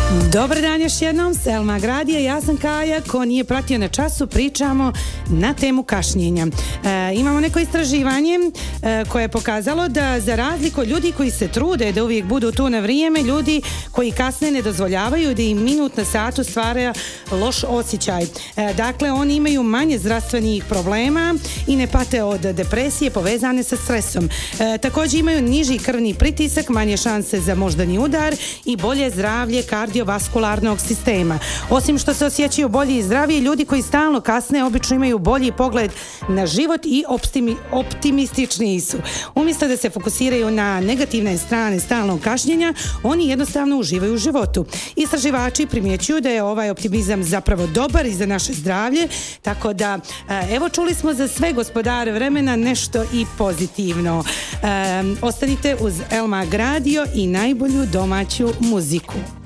Dobar dan još jednom, Selma Gradija, ja sam Kaja. Ko nije pratio na času, pričamo na temu kašnjenja. Imamo neko istraživanje koje je pokazalo da za razliku od ljudi koji se trude da uvijek budu tu na vrijeme, ljudi koji kasne ne dozvoljavaju da im minut na satu stvara loš osjećaj. Dakle, oni imaju manje zdravstvenih problema i ne pate od depresije povezane sa stresom. Također imaju niži krvni pritisak, manje šanse za moždani udar i bolje zdravlje kardiovaskularnog sistema. Osim što se osjećaju bolji i zdraviji, ljudi koji stalno kasne obično imaju bolji pogled na život i optimističniji su. Umjesto da se fokusiraju na negativne strane stalnog kašnjenja, oni jednostavno uživaju u životu. Istraživači primjećuju da je ovaj optimizam zapravo dobar i za naše zdravlje, tako da evo čuli smo za sve gospodare vremena nešto i pozitivno. Ostanite uz Elma Gradio i najbolju domaću muziku.